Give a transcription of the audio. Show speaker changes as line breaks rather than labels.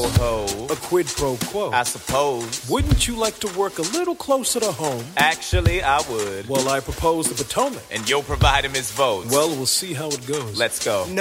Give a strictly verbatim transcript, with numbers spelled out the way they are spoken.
Ho,
A quid pro quo.
I suppose.
Wouldn't you like to work a little closer to home?
Actually, I would.
Well, I propose the Potomac.
And you'll provide him his votes.
Well, we'll see how it goes.
Let's go.
No.